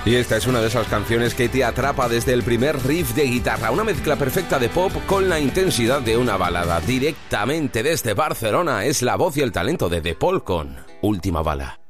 Y esta es una de esas canciones que te atrapa desde el primer riff de guitarra, una mezcla perfecta de pop con la intensidad de una balada. Directamente desde Barcelona es la voz y el talento de De Paul con Última Bala.